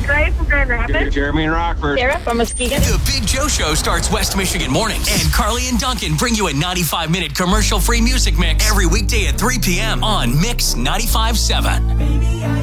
Grace from Grand Rapids. Jeremy and Rockford. Sarah from Muskegon. The Big Joe Show starts West Michigan mornings. And Carly and Duncan bring you a 95-minute commercial-free music mix every weekday at 3 p.m. on Mix 95.7.